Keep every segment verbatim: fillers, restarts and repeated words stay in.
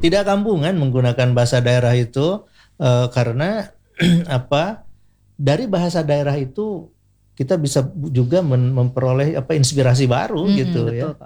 tidak kampungan menggunakan bahasa daerah itu uh, karena apa? Dari bahasa daerah itu kita bisa juga mem- memperoleh apa inspirasi baru hmm, gitu betul, ya. Pak.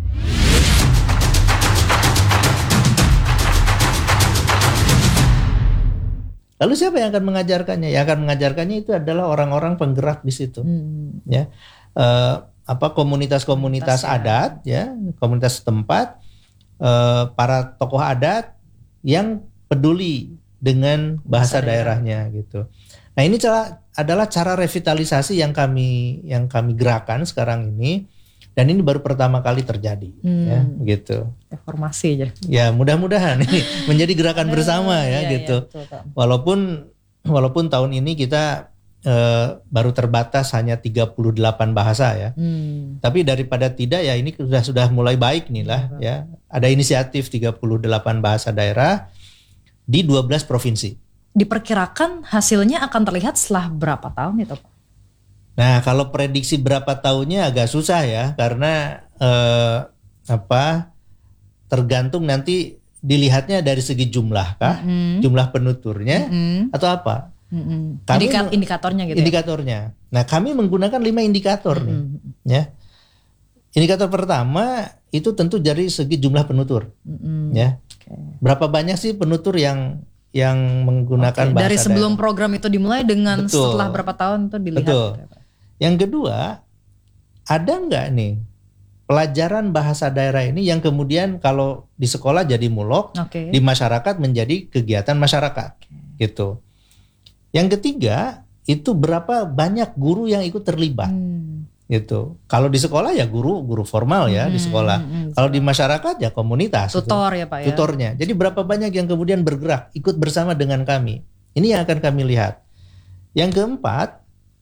Lalu siapa yang akan mengajarkannya? Yang akan mengajarkannya itu adalah orang-orang penggerak di situ, hmm. ya, uh, apa komunitas-komunitas komunitas, adat, ya, ya komunitas setempat, uh, para tokoh adat yang peduli dengan bahasa, bahasa daerahnya, daerah. Gitu. Nah ini cara, adalah cara revitalisasi yang kami yang kami gerakan sekarang ini. Dan ini baru pertama kali terjadi, hmm. ya, gitu. Reformasi aja. Ya, mudah-mudahan ini menjadi gerakan bersama ya, ya gitu. Ya, betul, walaupun walaupun tahun ini kita eh, baru terbatas hanya tiga puluh delapan bahasa ya. Hmm. Tapi daripada tidak ya ini sudah sudah mulai baik nih lah ya. ya. Ada inisiatif tiga puluh delapan bahasa daerah di dua belas provinsi. Diperkirakan hasilnya akan terlihat setelah berapa tahun itu, Pak? Nah, kalau prediksi berapa tahunnya agak susah ya, karena eh, apa tergantung nanti dilihatnya dari segi jumlah kah, mm-hmm. jumlah penuturnya, mm-hmm. atau apa? Mm-hmm. Kami, Indika- indikatornya gitu. Indikatornya. Ya? Nah, kami menggunakan lima indikator mm-hmm. nih, ya. Indikator pertama itu tentu dari segi jumlah penutur, mm-hmm. ya. Okay. Berapa banyak sih penutur yang yang menggunakan okay. bahasa dari sebelum daerah? Program itu dimulai dengan Betul. Setelah berapa tahun itu dilihat. Betul. Yang kedua, ada nggak nih pelajaran bahasa daerah ini yang kemudian kalau di sekolah jadi mulok, okay. di masyarakat menjadi kegiatan masyarakat, okay. gitu. Yang ketiga, itu berapa banyak guru yang ikut terlibat, hmm. gitu. Kalau di sekolah ya guru guru formal ya hmm, di sekolah. Hmm, kalau di masyarakat ya komunitas. Tutor gitu. Ya Pak ya. Tutornya. Jadi berapa banyak yang kemudian bergerak ikut bersama dengan kami. Ini yang akan kami lihat. Yang keempat,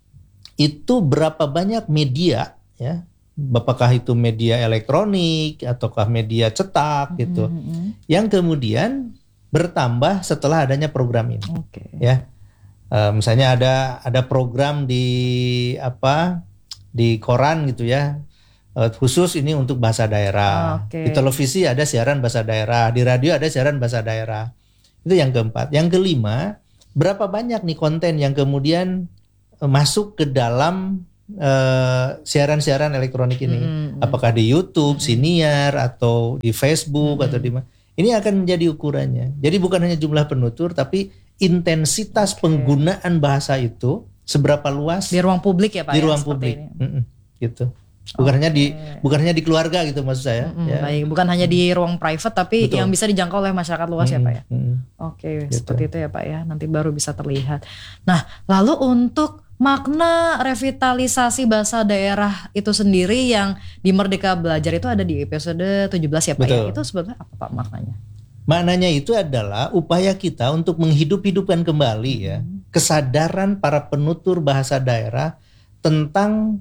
itu berapa banyak media ya, apakah itu media elektronik ataukah media cetak mm-hmm. gitu, yang kemudian bertambah setelah adanya program ini, okay. ya, uh, misalnya ada ada program di apa di koran gitu ya, uh, khusus ini untuk bahasa daerah, okay. di televisi ada siaran bahasa daerah, di radio ada siaran bahasa daerah, itu yang keempat. Yang kelima, berapa banyak nih konten yang kemudian masuk ke dalam uh, siaran-siaran elektronik ini, mm-hmm. apakah di YouTube, mm-hmm. Siniar atau di Facebook mm-hmm. atau di mana? Ini akan menjadi ukurannya. Jadi bukan hanya jumlah penutur, tapi intensitas okay. penggunaan bahasa itu seberapa luas di ruang publik ya Pak? Di ya, ruang publik, mm-hmm. gitu. Bukan okay. hanya di bukan hanya di keluarga gitu maksud saya. Mm-hmm. Ya. Baik, bukan hanya di ruang private, tapi Betul. Yang bisa dijangkau oleh masyarakat luas mm-hmm. ya Pak ya. Mm-hmm. Oke, okay, gitu. Seperti itu ya Pak ya. Nanti baru bisa terlihat. Nah, lalu untuk makna revitalisasi bahasa daerah itu sendiri yang di Merdeka Belajar itu ada di episode tujuh belas ya Pak Betul. Ya. Itu sebetulnya apa Pak maknanya? Maknanya itu adalah upaya kita untuk menghidup-hidupkan kembali ya hmm. kesadaran para penutur bahasa daerah tentang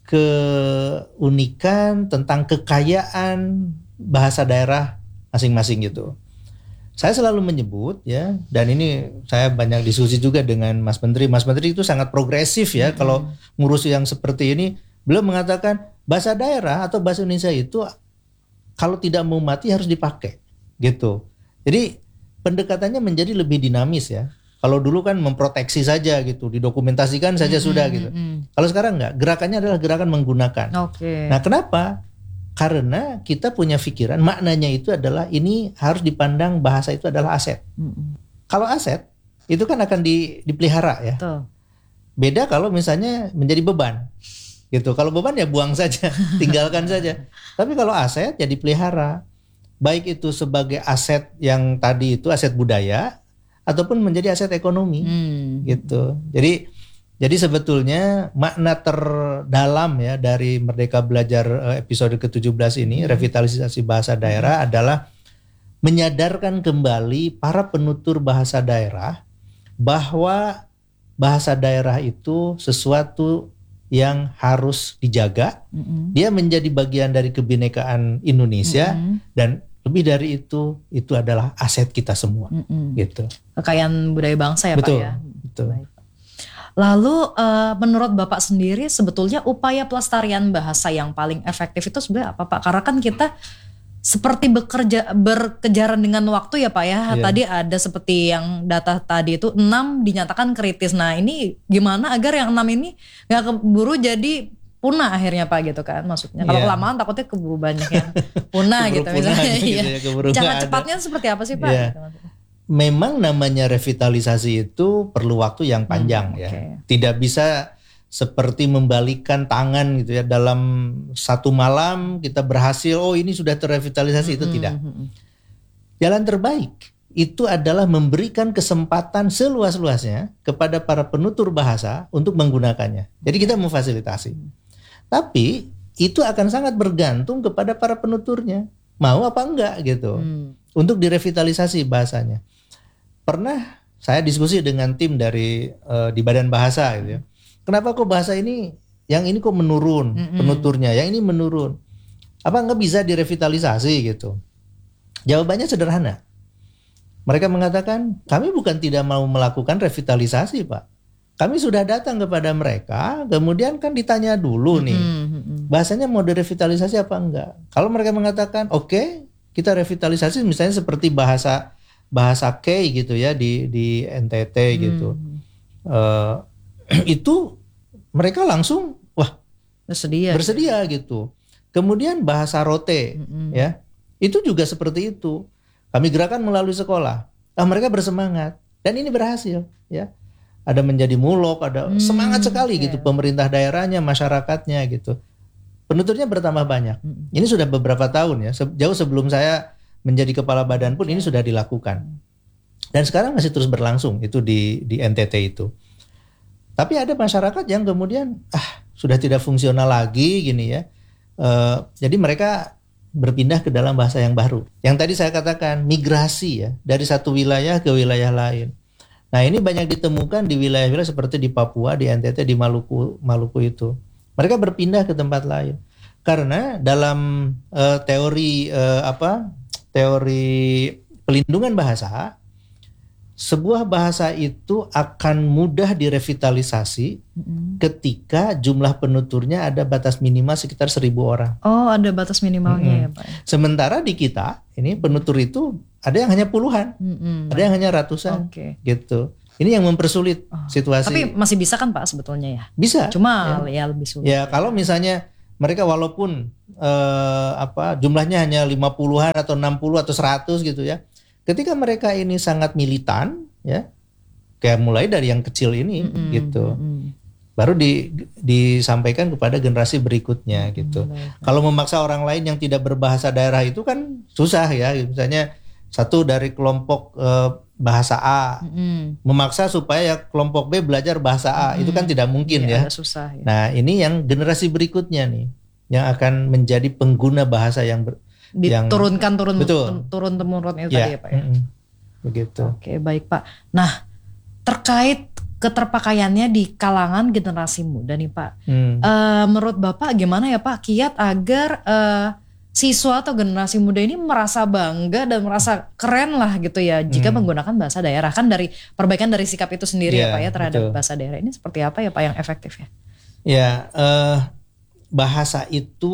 keunikan, tentang kekayaan bahasa daerah masing-masing gitu. Saya selalu menyebut ya, dan ini saya banyak diskusi juga dengan Mas Menteri. Mas Menteri itu sangat progresif ya, mm-hmm. kalau ngurus yang seperti ini. Beliau mengatakan bahasa daerah atau bahasa Indonesia itu kalau tidak mau mati harus dipakai gitu. Jadi pendekatannya menjadi lebih dinamis ya. Kalau dulu kan memproteksi saja gitu, didokumentasikan saja mm-hmm. sudah gitu. Mm-hmm. Kalau sekarang enggak, gerakannya adalah gerakan menggunakan. Okay. Nah kenapa? Karena kita punya pikiran maknanya itu adalah ini harus dipandang bahasa itu adalah aset. Mm-hmm. Kalau aset itu kan akan di, dipelihara ya. Betul. Beda kalau misalnya menjadi beban gitu. Kalau beban ya buang saja, tinggalkan saja. Tapi kalau aset ya dipelihara. Baik itu sebagai aset yang tadi itu aset budaya ataupun menjadi aset ekonomi mm. gitu. Jadi Jadi sebetulnya makna terdalam ya dari Merdeka Belajar episode ke tujuh belas ini, hmm. revitalisasi bahasa daerah hmm. adalah menyadarkan kembali para penutur bahasa daerah bahwa bahasa daerah itu sesuatu yang harus dijaga. Hmm. Dia menjadi bagian dari kebinekaan Indonesia hmm. dan lebih dari itu, itu adalah aset kita semua. Hmm. Gitu. Kekayaan budaya bangsa ya betul, Pak ya? Betul. Baik. Lalu uh, menurut Bapak sendiri sebetulnya upaya pelestarian bahasa yang paling efektif itu sebenarnya apa Pak? Karena kan kita seperti bekerja berkejaran dengan waktu ya Pak ya. Iya. Tadi ada seperti yang data tadi itu enam dinyatakan kritis. Nah ini gimana agar yang enam ini gak keburu jadi punah akhirnya Pak gitu kan maksudnya. Kalau Iya. kelamaan takutnya keburu banyak yang punah Keburu gitu punah misalnya. gitu Iya. ya, keburu Cara nggak ada. cepatnya seperti apa sih Pak? Iya. Gitu maksudnya. Memang namanya revitalisasi itu perlu waktu yang panjang Hmm, ya. oke. Tidak bisa seperti membalikan tangan gitu ya, dalam satu malam kita berhasil, oh ini sudah terrevitalisasi, itu Hmm, tidak. hmm, hmm. Jalan terbaik itu adalah memberikan kesempatan seluas-luasnya kepada para penutur bahasa untuk menggunakannya. Jadi kita memfasilitasi. Tapi itu akan sangat bergantung kepada para penuturnya, mau apa enggak gitu, Hmm. untuk direvitalisasi bahasanya. Pernah saya diskusi dengan tim dari eh, di Badan Bahasa gitu ya. Kenapa kok bahasa ini, yang ini kok menurun Mm-mm. penuturnya, yang ini menurun. Apa nggak bisa direvitalisasi gitu? Jawabannya sederhana. Mereka mengatakan, kami bukan tidak mau melakukan revitalisasi Pak. Kami sudah datang kepada mereka, kemudian kan ditanya dulu nih, Hmm, hmm, hmm. bahasanya mau direvitalisasi apa enggak. Kalau mereka mengatakan, oke kita revitalisasi misalnya seperti bahasa bahasa K gitu ya di di N T T gitu. Hmm. Eh, itu mereka langsung wah Bersedia. bersedia gitu. Kemudian bahasa rote Mm-mm. ya, itu juga seperti itu. Kami gerakan melalui sekolah. Ah, mereka bersemangat dan ini berhasil ya. Ada menjadi mulok, ada Hmm, semangat sekali oke. gitu pemerintah daerahnya, masyarakatnya gitu. Penuturnya bertambah banyak. Mm-mm. Ini sudah beberapa tahun ya. Se- Jauh sebelum saya menjadi kepala badan pun ini sudah dilakukan. Dan sekarang masih terus berlangsung itu di di N T T itu. Tapi ada masyarakat yang kemudian ah sudah tidak fungsional lagi gini ya. Eh, jadi mereka berpindah ke dalam bahasa yang baru. Yang tadi saya katakan migrasi ya dari satu wilayah ke wilayah lain. Nah ini banyak ditemukan di wilayah-wilayah seperti di Papua, di N T T, di Maluku, Maluku itu. Mereka berpindah ke tempat lain karena dalam eh, teori eh, apa? Teori pelindungan bahasa, sebuah bahasa itu akan mudah direvitalisasi Mm-mm. ketika jumlah penuturnya ada batas minimal sekitar seribu orang. Oh ada batas minimalnya Mm-mm. ya Pak. Sementara di kita ini penutur itu ada yang hanya puluhan, Mm-mm. ada yang hanya ratusan, Oke. gitu. Ini yang mempersulit Oh. situasi. Tapi masih bisa kan Pak sebetulnya ya? Bisa. Cuma ya, lebih sulit. Ya kalau misalnya mereka walaupun eh, apa jumlahnya hanya lima puluhan atau enam puluh atau seratus gitu ya. Ketika mereka ini sangat militan ya. Kayak mulai dari yang kecil ini Mm-mm. gitu. Mm-mm. Baru di, disampaikan kepada generasi berikutnya gitu. Baik. Kalau memaksa orang lain yang tidak berbahasa daerah itu kan susah ya. Misalnya satu dari kelompok eh, bahasa A Mm-mm. memaksa supaya kelompok B belajar bahasa A, itu kan tidak mungkin Iya, ya. agak susah ya. Nah ini yang generasi berikutnya nih yang akan menjadi pengguna bahasa yang ber, yang Diturunkan turun Betul. turun temurun itu ya, tadi ya Pak ya. mm-mm, begitu. Oke baik Pak. Nah terkait keterpakaiannya di kalangan generasi muda nih Pak. Hmm. Eh, menurut Bapak gimana ya Pak kiat agar eh, siswa atau generasi muda ini merasa bangga dan merasa keren lah gitu ya jika Hmm. menggunakan bahasa daerah, kan dari perbaikan dari sikap itu sendiri ya Iya, Pak ya terhadap betul. bahasa daerah ini seperti apa ya Pak yang efektif ya? Ya eh, bahasa itu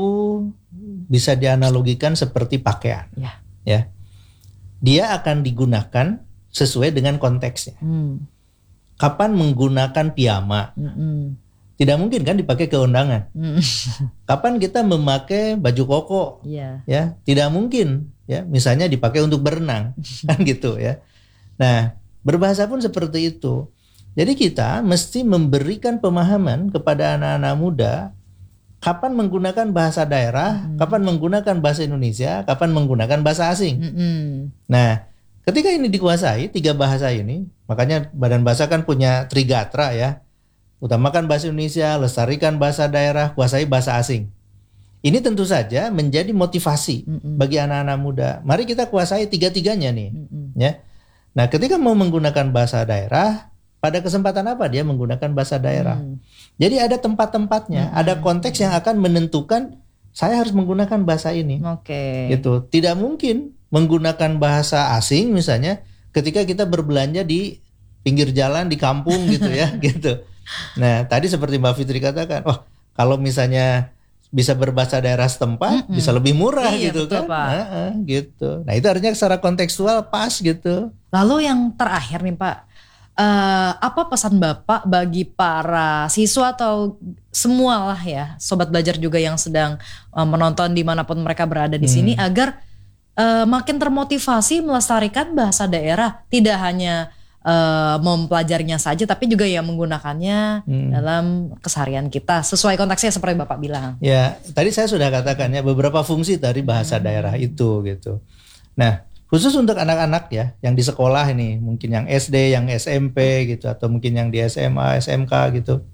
bisa dianalogikan seperti pakaian. Ya. Ya, dia akan digunakan sesuai dengan konteksnya. Hmm. Kapan menggunakan piyama? Mm-mm. Tidak mungkin kan dipakai ke undangan. Mm. Kapan kita memakai baju koko? Iya. Ya, tidak mungkin ya, misalnya dipakai untuk berenang kan gitu ya. Nah, berbahasa pun seperti itu. Jadi kita mesti memberikan pemahaman kepada anak-anak muda kapan menggunakan bahasa daerah, Hmm. kapan menggunakan bahasa Indonesia, kapan menggunakan bahasa asing. Mm-mm. Nah, ketika ini dikuasai tiga bahasa ini, makanya Badan Bahasa kan punya Trigatra ya. Utamakan bahasa Indonesia, lestarikan bahasa daerah, kuasai bahasa asing. Ini tentu saja menjadi motivasi Mm-mm. bagi anak-anak muda. Mari kita kuasai tiga-tiganya nih, Mm-mm. ya. Nah, ketika mau menggunakan bahasa daerah, pada kesempatan apa dia menggunakan bahasa daerah? Mm. Jadi ada tempat-tempatnya, Mm-mm. ada konteks yang akan menentukan saya harus menggunakan bahasa ini. Oke. Gitu. Tidak mungkin menggunakan bahasa asing misalnya ketika kita berbelanja di pinggir jalan di kampung gitu ya, gitu. Nah, tadi seperti Mbak Fitri katakan, wah kalau misalnya bisa berbahasa daerah setempat, mm-mm. bisa lebih murah iya, gitu betul, kan. Pak. Nah, gitu. Nah itu artinya secara kontekstual pas gitu. Lalu yang terakhir nih Pak, uh, apa pesan Bapak bagi para siswa atau semua lah ya, sobat belajar juga yang sedang uh, menonton dimanapun mereka berada di hmm. sini agar uh, makin termotivasi melestarikan bahasa daerah, tidak hanya Uh, mempelajarinya saja tapi juga ya menggunakannya hmm. dalam keseharian kita sesuai konteksnya seperti Bapak bilang. Ya, tadi saya sudah katakan ya beberapa fungsi dari bahasa hmm. daerah itu gitu. Nah, khusus untuk anak-anak ya yang di sekolah ini, mungkin yang S D, yang S M P gitu atau mungkin yang di S M A, S M K gitu.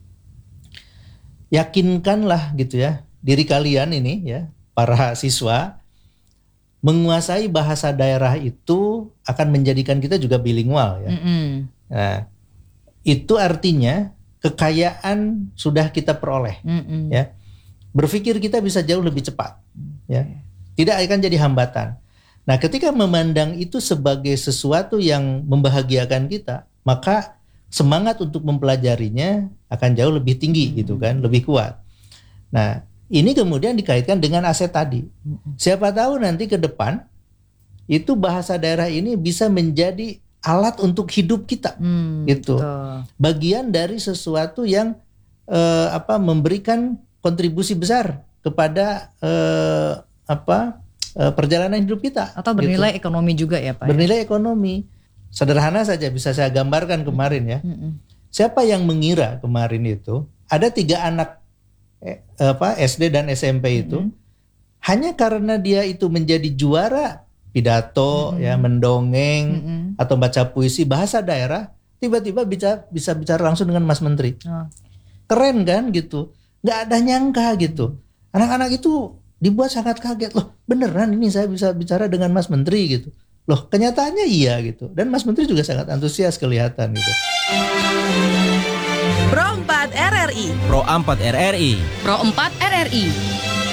Yakinkanlah gitu ya diri kalian ini ya, para siswa menguasai bahasa daerah itu akan menjadikan kita juga bilingual ya. Mm-hmm. Nah, itu artinya kekayaan sudah kita peroleh mm-hmm. ya. Berpikir kita bisa jauh lebih cepat ya. Tidak akan jadi hambatan. Nah, ketika memandang itu sebagai sesuatu yang membahagiakan kita, maka semangat untuk mempelajarinya akan jauh lebih tinggi mm-hmm. gitu kan, lebih kuat. Nah, ini kemudian dikaitkan dengan aset tadi. Siapa tahu nanti ke depan itu bahasa daerah ini bisa menjadi alat untuk hidup kita, hmm, gitu. Betul. Bagian dari sesuatu yang eh, apa memberikan kontribusi besar kepada eh, apa eh, perjalanan hidup kita. Atau bernilai gitu. Ekonomi juga ya Pak. Bernilai ya? ekonomi. Sederhana saja bisa saya gambarkan kemarin ya. Hmm. Siapa yang mengira kemarin itu ada tiga anak Eh, apa S D dan S M P itu mm-hmm. hanya karena dia itu menjadi juara pidato mm-hmm. ya mendongeng mm-hmm. atau baca puisi bahasa daerah, tiba-tiba bisa bisa bicara langsung dengan Mas Menteri. Oh. Keren kan gitu, nggak ada nyangka gitu. Anak-anak itu dibuat sangat kaget, loh beneran ini saya bisa bicara dengan Mas Menteri gitu. Loh kenyataannya iya gitu, dan Mas Menteri juga sangat antusias kelihatan gitu. Pro empat R R I. Pro empat R R I. Pro empat R R I.